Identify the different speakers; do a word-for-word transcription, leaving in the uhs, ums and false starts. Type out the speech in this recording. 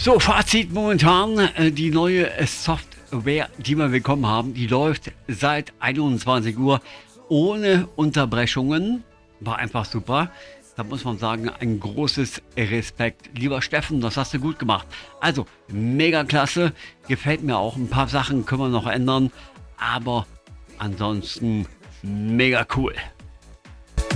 Speaker 1: So, Fazit momentan, äh, die neue Software, die wir bekommen haben, die läuft seit einundzwanzig Uhr ohne Unterbrechungen. War einfach super. Da muss man sagen, ein großes Respekt. Lieber Steffen, das hast du gut gemacht. Also, mega klasse. Gefällt mir auch. Ein paar Sachen können wir noch ändern. Aber ansonsten mega cool.